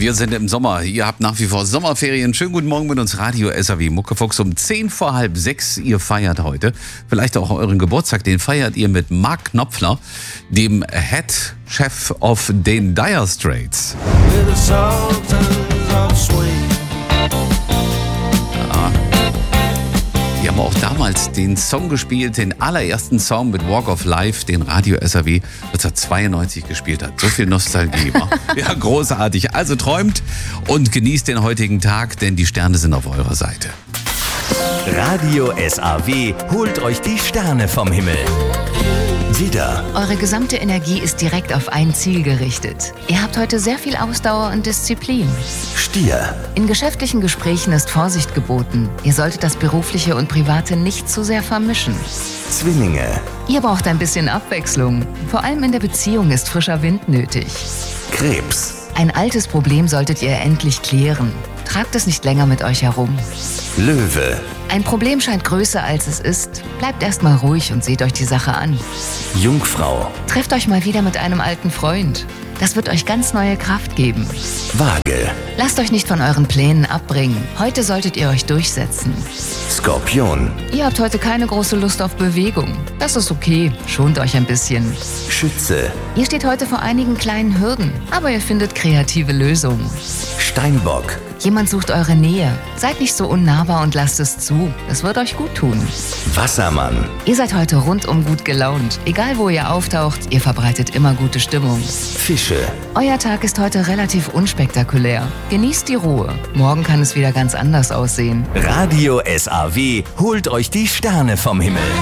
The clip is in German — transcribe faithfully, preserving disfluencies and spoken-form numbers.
Wir sind im Sommer. Ihr habt nach wie vor Sommerferien. Schönen guten Morgen mit uns Radio S A W Muckefuchs um zehn vor halb sechs. Ihr feiert heute vielleicht auch euren Geburtstag. Den feiert ihr mit Mark Knopfler, dem Head Chef of den Dire Straits. Die haben auch damals den Song gespielt, den allerersten Song mit Walk of Life, den Radio S A W neunzehnhundertzweiundneunzig gespielt hat. So viel Nostalgie. Wa? Ja, großartig. Also träumt und genießt den heutigen Tag, denn die Sterne sind auf eurer Seite. Radio S A W holt euch die Sterne vom Himmel. Widder, Eure gesamte Energie ist direkt auf ein Ziel gerichtet. Ihr habt heute sehr viel Ausdauer und Disziplin. Stier, In geschäftlichen Gesprächen ist Vorsicht geboten. Ihr solltet das Berufliche und Private nicht zu sehr vermischen. Zwillinge, Ihr braucht ein bisschen Abwechslung. Vor allem in der Beziehung ist frischer Wind nötig. Krebs, Ein altes Problem solltet ihr endlich klären. Tragt es nicht länger mit euch herum. Löwe, Ein Problem scheint größer als es ist. Bleibt erstmal ruhig und seht euch die Sache an. Jungfrau, Trefft euch mal wieder mit einem alten Freund. Das wird euch ganz neue Kraft geben. Waage, Lasst euch nicht von euren Plänen abbringen. Heute solltet ihr euch durchsetzen. Skorpion, Ihr habt heute keine große Lust auf Bewegung. Das ist okay. Schont euch ein bisschen. Schütze, Ihr steht heute vor einigen kleinen Hürden, aber ihr findet kreative Lösungen. Steinbock, Jemand sucht eure Nähe. Seid nicht so unnahbar und lasst es zu. Es wird euch gut tun. Wassermann, Ihr seid heute rundum gut gelaunt. Egal wo ihr auftaucht, ihr verbreitet immer gute Stimmung. Fische, Euer Tag ist heute relativ unspektakulär. Genießt die Ruhe. Morgen kann es wieder ganz anders aussehen. Radio S A W holt euch die Sterne vom Himmel.